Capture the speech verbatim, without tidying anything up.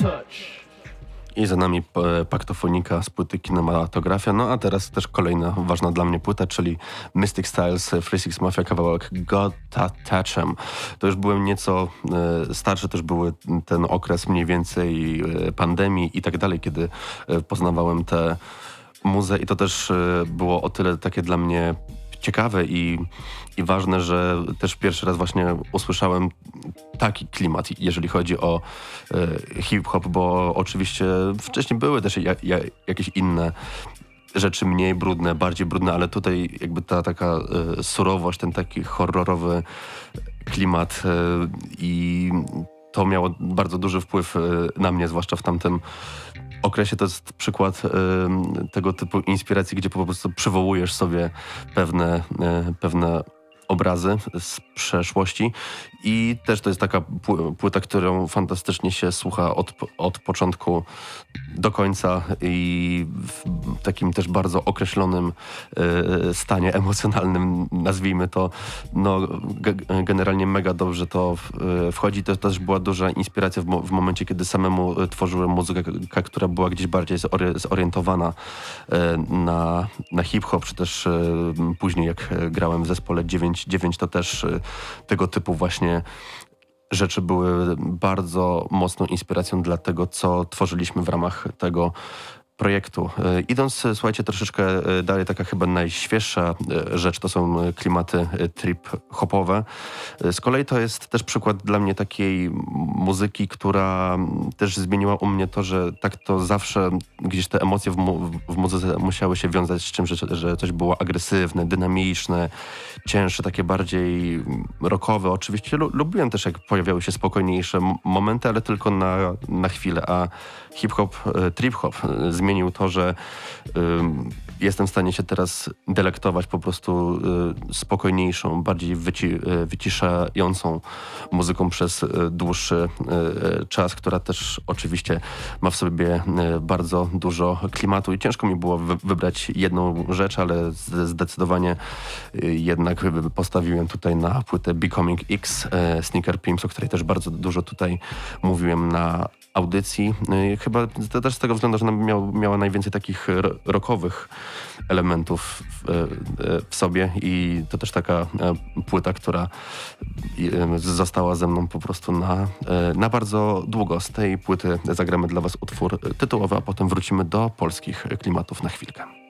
I za nami e, Paktofonika z płyty Kinematografia. No a teraz też kolejna ważna dla mnie płyta, czyli Mystic Styles, Three Six Mafia, kawałek Gotta Touch 'em. To już byłem nieco e, starszy, też były ten okres mniej więcej e, pandemii i tak dalej, kiedy e, poznawałem tę muzę i to też e, było o tyle takie dla mnie ciekawe i, i ważne, że też pierwszy raz właśnie usłyszałem taki klimat, jeżeli chodzi o e, hip-hop, bo oczywiście wcześniej były też ja, ja, jakieś inne rzeczy mniej brudne, bardziej brudne, ale tutaj jakby ta taka e, surowość, ten taki horrorowy klimat e, i to miało bardzo duży wpływ e, na mnie, zwłaszcza w tamtym okresie. To jest przykład y, tego typu inspiracji, gdzie po prostu przywołujesz sobie pewne, y, pewne obrazy z przeszłości i też to jest taka płyta, którą fantastycznie się słucha od, od początku do końca i w takim też bardzo określonym y, stanie emocjonalnym, nazwijmy to. No, g- generalnie mega dobrze to w, y, wchodzi. To też była duża inspiracja w, mo- w momencie, kiedy samemu tworzyłem muzykę, k- która była gdzieś bardziej zori- zorientowana y, na, na hip-hop, czy też y, później jak grałem w zespole dziewięć dziewięć, to też y, tego typu właśnie rzeczy były bardzo mocną inspiracją dla tego, co tworzyliśmy w ramach tego projektu. E, idąc, e, słuchajcie, troszeczkę e, dalej, taka chyba najświeższa e, rzecz to są e, klimaty e, trip-hopowe. E, z kolei to jest też przykład dla mnie takiej m, muzyki, która m, też zmieniła u mnie to, że tak to zawsze gdzieś te emocje w, mu, w muzyce musiały się wiązać z czymś, że, że coś było agresywne, dynamiczne, cięższe, takie bardziej m, rockowe. Oczywiście lu, lubiłem też, jak pojawiały się spokojniejsze m- momenty, ale tylko na, na chwilę, a hip-hop, e, trip-hop e, zmienił to, że y, jestem w stanie się teraz delektować po prostu y, spokojniejszą, bardziej wyci, y, wyciszającą muzyką przez y, dłuższy y, czas, która też oczywiście ma w sobie y, bardzo dużo klimatu i ciężko mi było wy, wybrać jedną rzecz, ale z, zdecydowanie y, jednak postawiłem tutaj na płytę Becoming X, y, Sneaker Pimps, o której też bardzo dużo tutaj mówiłem na audycji. Y, chyba to też z tego względu, że nam miał miała najwięcej takich rockowych elementów w, w sobie i to też taka płyta, która została ze mną po prostu na, na bardzo długo. Z tej płyty zagramy dla was utwór tytułowy, a potem wrócimy do polskich klimatów na chwilkę.